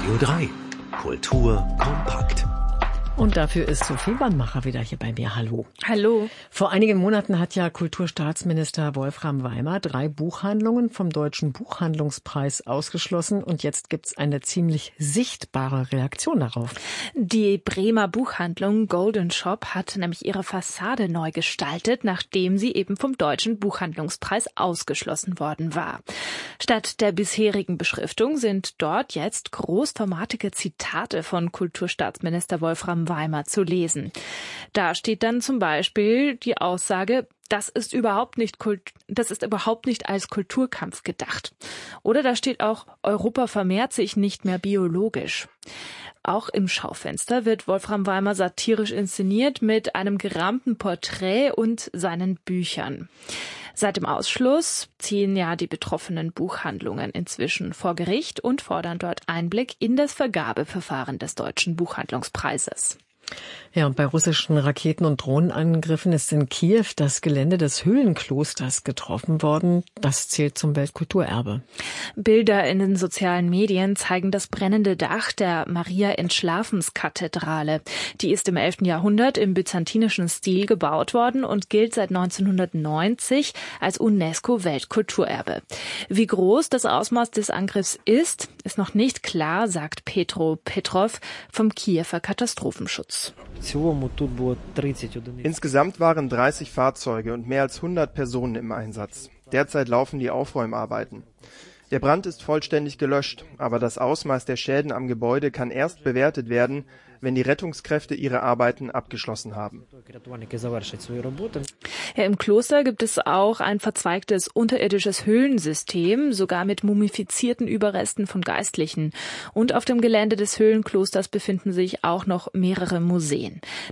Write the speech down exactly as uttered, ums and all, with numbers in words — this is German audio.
Radio drei. Kultur kompakt. Und dafür ist Sophie Wannmacher wieder hier bei mir. Hallo. Hallo. Vor einigen Monaten hat ja Kulturstaatsminister Wolfram Weimer drei Buchhandlungen vom Deutschen Buchhandlungspreis ausgeschlossen. Und jetzt gibt's eine ziemlich sichtbare Reaktion darauf. Die Bremer Buchhandlung Golden Shop hat nämlich ihre Fassade neu gestaltet, nachdem sie eben vom Deutschen Buchhandlungspreis ausgeschlossen worden war. Statt der bisherigen Beschriftung sind dort jetzt großformatige Zitate von Kulturstaatsminister Wolfram Weimer zu lesen. Da steht dann zum Beispiel die Aussage: Das ist überhaupt nicht Kult- das ist überhaupt nicht als Kulturkampf gedacht. Oder da steht auch: Europa vermehrt sich nicht mehr biologisch. Auch im Schaufenster wird Wolfram Weimer satirisch inszeniert mit einem gerahmten Porträt und seinen Büchern. Seit dem Ausschluss ziehen ja die betroffenen Buchhandlungen inzwischen vor Gericht und fordern dort Einblick in das Vergabeverfahren des Deutschen Buchhandlungspreises. Ja, und bei russischen Raketen- und Drohnenangriffen ist in Kiew das Gelände des Höhlenklosters getroffen worden. Das zählt zum Weltkulturerbe. Bilder in den sozialen Medien zeigen das brennende Dach der Maria-Entschlafens-Kathedrale. Die ist im elften Jahrhundert im byzantinischen Stil gebaut worden und gilt seit neunzehnhundertneunzig als UNESCO-Weltkulturerbe. Wie groß das Ausmaß des Angriffs ist, ist noch nicht klar, sagt Petro Petrov vom Kiewer Katastrophenschutz. Insgesamt waren dreißig Fahrzeuge und mehr als hundert Personen im Einsatz. Derzeit laufen die Aufräumarbeiten. Der Brand ist vollständig gelöscht, aber das Ausmaß der Schäden am Gebäude kann erst bewertet werden, wenn die Rettungskräfte ihre Arbeiten abgeschlossen haben. Ja, im Kloster gibt es auch ein verzweigtes unterirdisches Höhlensystem, sogar mit mumifizierten Überresten von Geistlichen. Und auf dem Gelände des Höhlenklosters befinden sich auch noch mehrere Museen.